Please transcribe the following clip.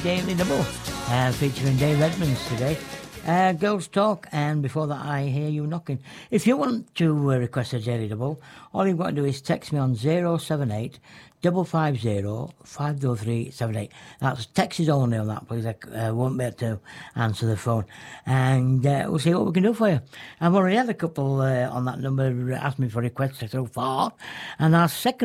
Daily Double, featuring Dave Edmonds today. Girls Talk, and before that, I Hear You Knocking. If you want to request a Daily Double, all you've got to do is text me on 078 550 50378. That's texts only on that, please. I won't be able to answer the phone. And we'll see what we can do for you. I've already had a couple on that number asked me for requests so far, and our second